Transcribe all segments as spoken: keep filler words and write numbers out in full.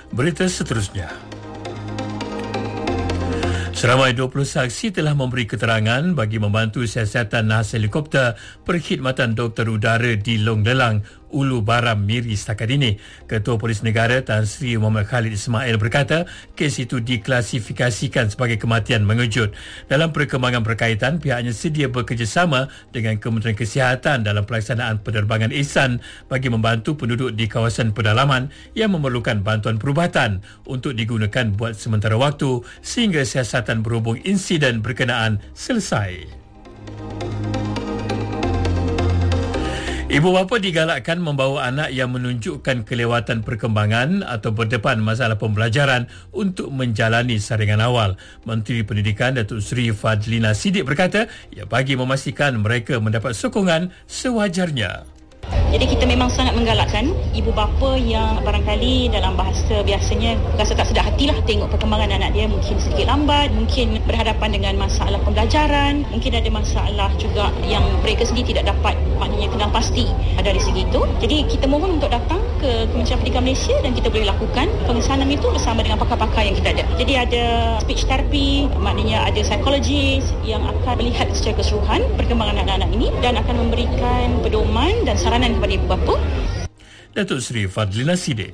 Berita seterusnya. Seramai dua puluh saksi telah memberi keterangan bagi membantu siasatan nahas helikopter Perkhidmatan Doktor Udara di Long Lelang, Ulu Baram, Miri setakat ini. Ketua Polis Negara Tan Sri Muhammad Khalid Ismail berkata kes itu diklasifikasikan sebagai kematian mengejut. Dalam perkembangan berkaitan, pihaknya sedia bekerjasama dengan Kementerian Kesihatan dalam pelaksanaan penerbangan ihsan bagi membantu penduduk di kawasan pedalaman yang memerlukan bantuan perubatan untuk digunakan buat sementara waktu sehingga siasatan berhubung insiden berkenaan selesai. Ibu bapa digalakkan membawa anak yang menunjukkan kelewatan perkembangan atau berdepan masalah pembelajaran untuk menjalani saringan awal. Menteri Pendidikan Datuk Seri Fadlina Siddiq berkata ia bagi memastikan mereka mendapat sokongan sewajarnya. Jadi kita memang sangat menggalakkan ibu bapa yang barangkali dalam bahasa biasanya rasa tak sedar hatilah tengok perkembangan anak dia mungkin sedikit lambat, mungkin berhadapan dengan masalah pembelajaran, mungkin ada masalah juga yang mereka sendiri tidak dapat maknanya kenal pasti dari segi itu. Jadi kita mohon untuk datang ke Kementerian Pendidikan Malaysia dan kita boleh lakukan pengesanan itu bersama dengan pakar-pakar yang kita ada. Jadi ada speech therapy, maknanya ada psikologis yang akan melihat secara keseluruhan perkembangan anak-anak ini dan akan memberikan pedoman dan saranan kepada ibu bapa. Datuk Seri Fadlina Siddiq.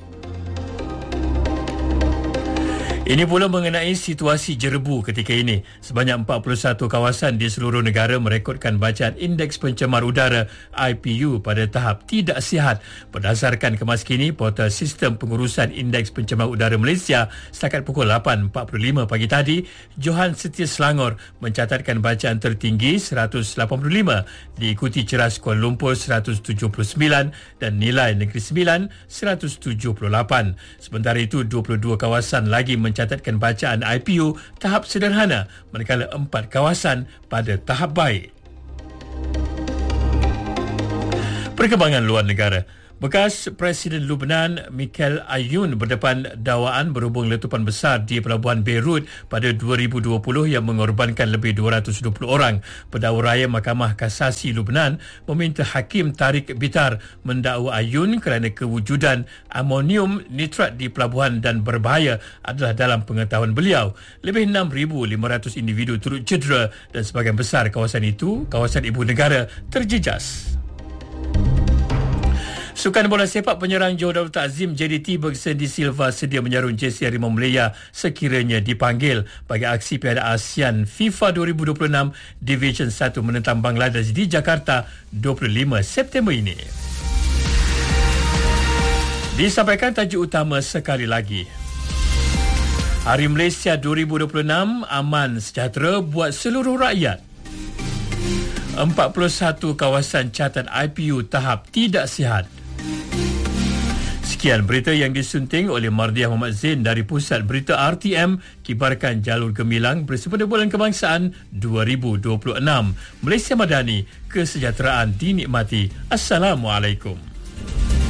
Ini pula mengenai situasi jerebu ketika ini. Sebanyak empat puluh satu kawasan di seluruh negara merekodkan bacaan Indeks Pencemar Udara I P U pada tahap tidak sihat. Berdasarkan kemas kini, Portal Sistem Pengurusan Indeks Pencemar Udara Malaysia setakat pukul lapan empat puluh lima pagi tadi, Johan Setia Selangor mencatatkan bacaan tertinggi seratus lapan puluh lima, diikuti Ceras Kuala Lumpur seratus tujuh puluh sembilan dan Nilai Negeri Sembilan seratus tujuh puluh lapan. Sementara itu, dua puluh dua kawasan lagi mencatatkan mencatatkan bacaan I P U tahap sederhana, manakala empat kawasan pada tahap baik. Perkembangan luar negara. Bekas Presiden Lubnan Michael Ayoun berdepan dakwaan berhubung letupan besar di pelabuhan Beirut pada dua ribu dua puluh yang mengorbankan lebih dua ratus dua puluh orang. Pendakwa raya Mahkamah Kasasi Lubnan meminta Hakim Tariq Bitar mendakwa Ayoun kerana kewujudan amonium nitrat di pelabuhan dan berbahaya adalah dalam pengetahuan beliau. Lebih enam ribu lima ratus individu turut cedera dan sebahagian besar kawasan itu, kawasan ibu negara, terjejas. Sukan bola sepak penyerang Johor Darul Ta'zim J D T Bergson Di Silva sedia menyarung jersey Harimau Malaya sekiranya dipanggil bagi aksi Piala ASEAN FIFA dua ribu dua puluh enam Division satu menentang Bangladesh di Jakarta dua puluh lima September ini. Disampaikan tajuk utama sekali lagi. Hari Malaysia dua ribu dua puluh enam aman sejahtera buat seluruh rakyat. empat puluh satu kawasan catat I P U tahap tidak sihat. Sekian berita yang disunting oleh Mardiah Muhammad Zain dari Pusat Berita R T M, kibarkan jalur gemilang bersempena Bulan Kebangsaan dua ribu dua puluh enam. Malaysia Madani, kesejahteraan dinikmati. Assalamualaikum.